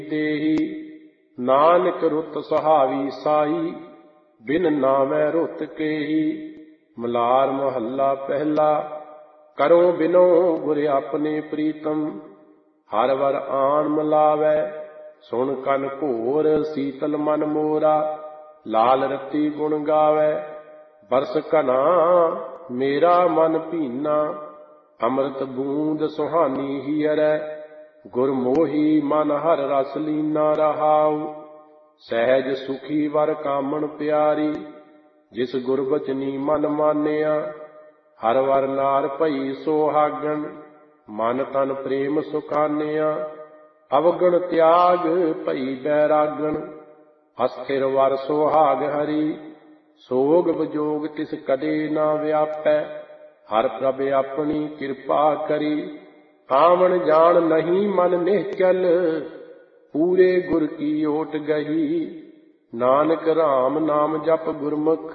ਦੇਹੀ। ਨਾਨਕ ਰੁੱਤ ਸੁਹਾਵੀ ਸਾਈ, ਬਿਨ ਨਾਵੈ ਰੁੱਤ ਕੇਹੀ। ਮਲਾਰ ਮਹੱਲਾ ਪਹਿਲਾ। ਕਰੋ ਬਿਨੋ ਗੁਰ ਆਪਣੇ ਪ੍ਰੀਤਮ, ਹਰ ਵਰ ਆਣ ਮਿਲਾਵੈ। ਸੁਣ ਕਨ ਘੋਰ ਸੀਤਲ ਮਨ ਮੋਰਾ, ਲਾਲ ਰਤੀ ਗੁਣ ਗਾਵੈ। ਬਰਸ ਘਨਾ ਮੇਰਾ ਮਨ ਭੀਨਾ, ਅੰਮ੍ਰਿਤ ਬੂੰਦ ਸੁਹਾਨੀ ਹੀਅਰੈ। ਗੁਰ ਮੋਹੀ ਮਨ ਹਰ ਰਸ ਲੀਨਾ ਰਹਾਉ, ਸਹਿਜ ਸੁਖੀ ਵਰ ਕਾਮਣ ਪਿਆਰੀ। ਜਿਸ ਗੁਰ ਬਚਨੀ ਮਨ ਮਾਨਿਆ, ਹਰ ਵਰ ਨਾਰ ਭਈ ਸੁਹਾਗਣ। ਮਨ ਤਨ ਪ੍ਰੇਮ ਸੁਖਾਨਿਆ, ਅਵਗਣ ਤਿਆਗ ਭਈ ਬੈਰਾਗਣ। ਅਸਥਿਰ ਵਰ ਸੁਹਾਗ ਹਰੀ, ਸੋਗ ਵਿਜੋਗ ਤਿਸ ਕਦੇ ਨਾ ਵਿਆਪੈ। ਹਰ ਪ੍ਰਭ ਆਪਣੀ ਕਿਰਪਾ ਕਰੀ, ਆਵਣ ਜਾਣ ਨਹੀਂ ਮਨ ਨਿਹਚਲ। ਪੂਰੇ ਗੁਰ ਕੀ ਓਟ ਗਹੀ, ਨਾਨਕ ਰਾਮ ਨਾਮ ਜਪ ਗੁਰਮੁਖ।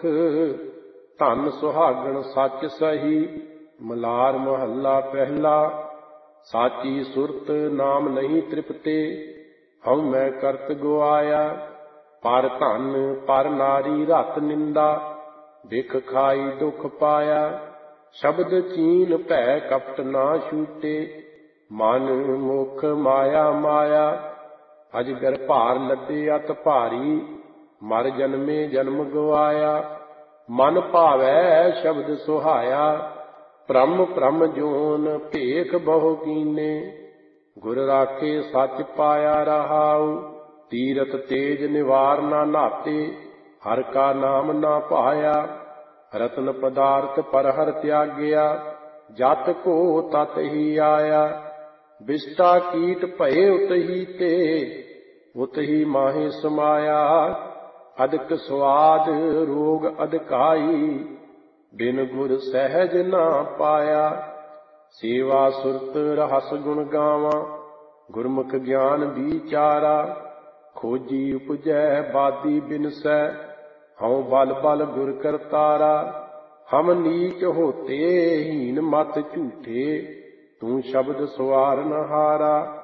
ਧਨ ਸੁਹਾਗਣ ਸੱਚ ਸਹੀ। ਮਲਾਰ ਮਹੱਲਾ ਪਹਿਲਾ। ਸਾਚੀ ਸੁਰਤ ਨਾਮ ਨਹੀਂ ਤ੍ਰਿਪਤੇ, ਹਉ ਮੈਂ ਕਰਤ ਗੁਆਇਆ। ਪਰ ਧਨ ਪਰ ਨਾਰੀ ਰਤ ਨਿੰਦਾ, ਬਿਖ ਖਾਈ ਦੁਖ ਪਾਇਆ। ਸ਼ਬਦ ਚੀਨ ਭੈ ਕਪਟ ਨਾ ਛੂਟੇ, ਮਨ ਮੁਖ ਮਾਇਆ ਮਾਇਆ। ਅਜਗਰ ਭਾਰ ਲੱਦੇ ਅਤ ਭਾਰੀ, ਮਰ ਜਨਮੇ ਜਨਮ ਗਵਾਇਆ। ਮਨ ਭਾਵੈ ਸ਼ਬਦ ਸੁਹਾਇਆ, ਭ੍ਰਮ ਭ੍ਰਮ ਜੋਨ ਭੇਖ ਬਹੁ ਕੀਨੇ। ਗੁਰ ਰਾਖੇ ਸੱਚ ਪਾਇਆ ਰਹਾਉ, ਤੀਰਥ ਤੇਜ ਨਿਵਾਰ ਨਾ ਨਾਤੇ। ਹਰ ਕਾ ਨਾਮ ਨਾ ਭਾਇਆ, ਰਤਨ ਪਦਾਰਥ ਪਰ ਹਰ ਤਿਆਗਿਆ। ਜਤ ਕੋ ਤਤ ਹੀ ਆਇਆ, ਬਿਸ਼ਟਾ ਕੀਟ ਭਏ ਉਤਹੀ ਤੇ। ਉਤਹੀ ਮਾਹੇ ਸਮਾਇਆ, ਅਦਕ ਸਵਾਦ ਰੋਗ ਅਦਕਾਈ। ਬਿਨ ਗੁਰ ਸਹਿਜ ਨਾ ਪਾਇਆ। ਸੇਵਾ ਸੁਰਤ ਰਹਸ ਗੁਣ ਗਾਵਾਂ, ਗੁਰਮੁਖ ਗਿਆਨ ਵਿਚਾਰਾ। ਖੋਜੀ ਉਪਜੈ ਬਾਦੀ ਬਿਨਸੈ, ਹਉ ਬਲ ਬਲ ਗੁਰ ਕਰਤਾਰਾ। ਹਮ ਨੀਚ ਹੋਤੇ ਹੀਨ ਮਤ ਝੂਠੇ, ਤੂੰ ਸ਼ਬਦ ਸਵਾਰਨ ਹਾਰਾ।